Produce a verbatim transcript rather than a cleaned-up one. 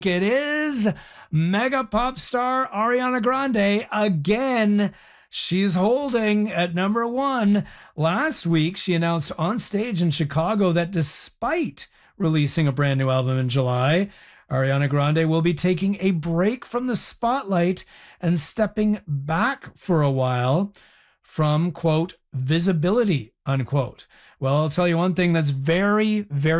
It is mega pop star Ariana Grande again. She's holding at number one. Last week, she announced on stage in Chicago that despite releasing a brand new album in July, Ariana Grande will be taking a break from the spotlight and stepping back for a while from, quote, visibility, unquote. Well, I'll tell you one thing that's very, very